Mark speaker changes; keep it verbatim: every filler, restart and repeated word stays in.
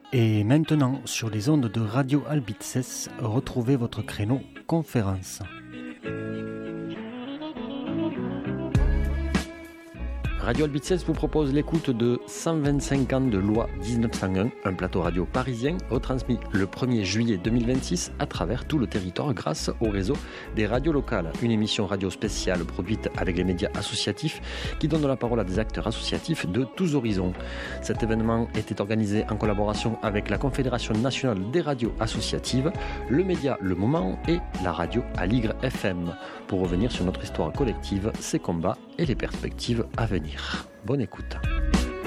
Speaker 1: Et maintenant, sur les ondes de Radio Albitzès, retrouvez votre créneau conférence. Radio Albitzès vous propose l'écoute de cent vingt-cinq ans de loi dix-neuf cent un, un plateau radio parisien retransmis le premier juillet deux mille vingt-six à travers tout le territoire grâce au réseau des radios locales. Une émission radio spéciale produite avec les médias associatifs qui donne la parole à des acteurs associatifs de tous horizons. Cet événement était organisé en collaboration avec la Confédération nationale des radios associatives, le média Le Moment et la radio Aligre F M pour revenir sur notre histoire collective, ses combats et les perspectives à venir. Bonne écoute.